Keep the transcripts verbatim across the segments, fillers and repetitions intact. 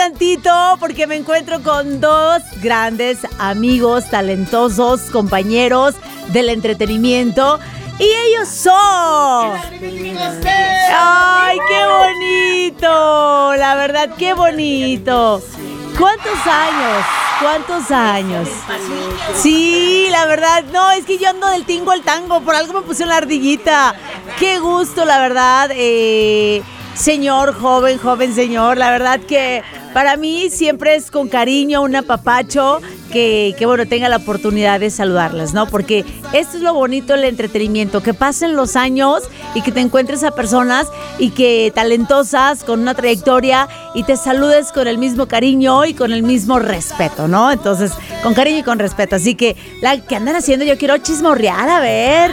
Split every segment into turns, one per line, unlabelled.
tantito porque me encuentro con dos grandes amigos, talentosos, compañeros del entretenimiento. Y ellos son... ¡Ay, qué bonito! La verdad, qué bonito. ¿Cuántos años? ¿Cuántos años? Sí, la verdad. No, es que yo ando del tingo al tango. Por algo me puse la ardillita. Qué gusto, la verdad. Eh, señor, joven, joven señor. La verdad que para mí siempre es con cariño, un apapacho. Que, que bueno, tenga la oportunidad de saludarlas, ¿no? Porque esto es lo bonito del entretenimiento, que pasen los años y que te encuentres a personas y que talentosas, con una trayectoria, y te saludes con el mismo cariño y con el mismo respeto, ¿no? Entonces, con cariño y con respeto. Así que, la que andan haciendo, yo quiero chismorrear, a ver.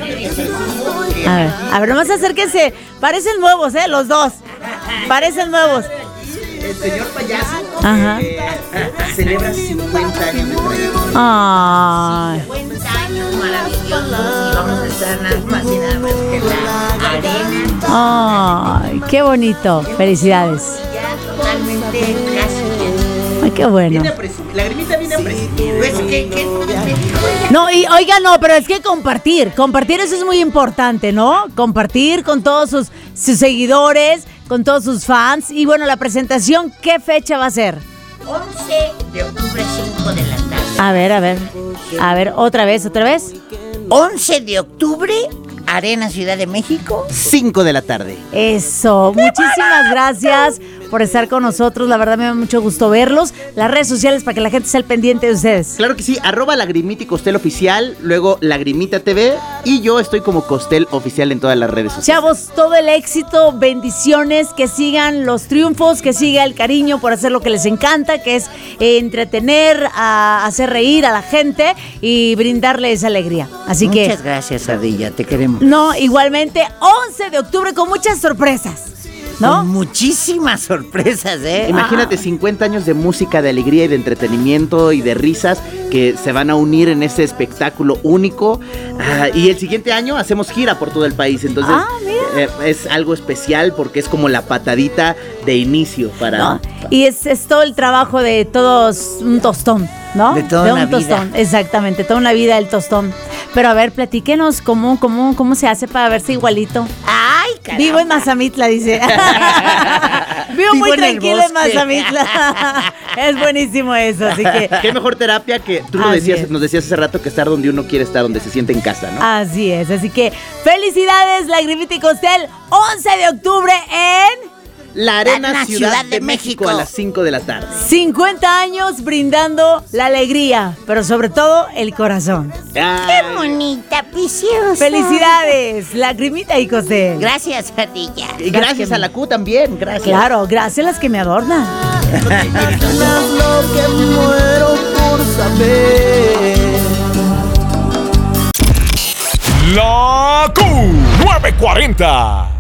A ver, a ver, nomás acérquense. Parecen nuevos, ¿eh? Los dos. Parecen nuevos.
El señor payaso
Ajá.
Eh, celebra cincuenta años de trayectoria.
Ay.
cincuenta años maravillosos y vamos a estar nada más y nada más que en la arena.
Ay, qué bonito. Felicidades.
Ya totalmente casi.
Ay, qué bueno.
Viene a presumir, la Grimita viene a presumir.
Pues que, que me dijo ella.
No, y oiga, no, pero es que compartir, compartir eso es muy importante, ¿no? Compartir con todos sus, sus seguidores, con todos sus fans. Y bueno, la presentación, ¿qué fecha va a ser?
once de octubre, cinco de la tarde.
A ver, a ver, a ver, otra vez, otra vez.
once de octubre, Arena Ciudad de México.
cinco de la tarde.
Eso, muchísimas gracias por estar con nosotros, la verdad me da mucho gusto verlos. Las redes sociales para que la gente esté al pendiente de ustedes.
Claro que sí, arroba Lagrimita y Costel Oficial, luego Lagrimita T V, y yo estoy como Costel Oficial en todas las redes sociales.
Chavos, todo el éxito, bendiciones, que sigan los triunfos, que siga el cariño por hacer lo que les encanta, que es eh, entretener, a hacer reír a la gente y brindarles alegría. Así que...
Muchas gracias, Ardilla, te queremos.
No, igualmente, once de octubre con muchas sorpresas, ¿no?
Con muchísimas sorpresas, ¿eh?
Imagínate, cincuenta años de música, de alegría y de entretenimiento y de risas que se van a unir en este espectáculo único. Ah, y el siguiente año hacemos gira por todo el país. Entonces,
Ah, mira.
eh, es algo especial porque es como la patadita de inicio para...
¿No? Y es, es todo el trabajo de todos, un tostón, ¿no?
De toda
un
una vida.
tostón, exactamente, toda una vida el tostón. Pero a ver, platíquenos cómo, cómo, cómo se hace para verse igualito.
¡Ay, caramba!
Vivo en Mazamitla, dice. Vivo,
Vivo
muy
en el
tranquilo en
bosque.
Mazamitla. Es buenísimo eso, así que...
Qué mejor terapia que tú lo
Así
decías,
es.
nos decías hace rato, que estar donde uno quiere estar, donde se siente en casa, ¿no?
Así es, así que felicidades, Lagrimita y Costel, once de octubre en...
La Arena
Arena
Ciudad,
Ciudad
de,
de
México,
México.
a las cinco de la tarde.
cincuenta años brindando la alegría, pero sobre todo el corazón.
¡Qué bonita, preciosa!
Felicidades, Lagrimita y Costel.
Gracias, Ardilla.
Y gracias a la Q también, gracias.
Claro, gracias a las que me adornan.
Imaginas lo que muero por saber.
La Q nueve cuarenta.